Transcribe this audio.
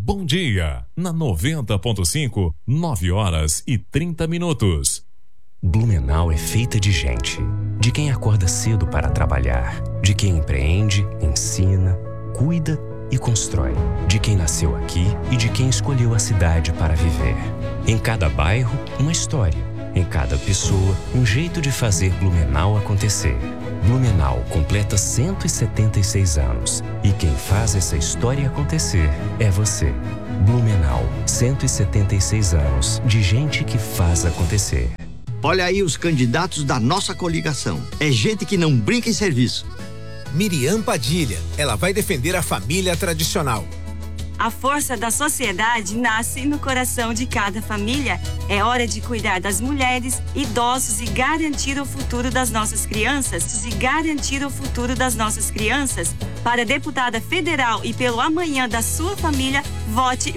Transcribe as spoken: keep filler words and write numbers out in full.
Bom dia, na noventa ponto cinco, nove horas e trinta minutos. Blumenau é feita de gente, de quem acorda cedo para trabalhar, de quem empreende, ensina, cuida e constrói, de quem nasceu aqui e de quem escolheu a cidade para viver. Em cada bairro, uma história. Em cada pessoa, um jeito de fazer Blumenau acontecer. Blumenau completa cento e setenta e seis anos e quem faz essa história acontecer é você. Blumenau, cento e setenta e seis anos de gente que faz acontecer. Olha aí os candidatos da nossa coligação. É gente que não brinca em serviço. Miriam Padilha, ela vai defender a família tradicional. A força da sociedade nasce no coração de cada família. É hora de cuidar das mulheres, idosos e garantir o futuro das nossas crianças. E garantir o futuro das nossas crianças. Para deputada federal e pelo amanhã da sua família, vote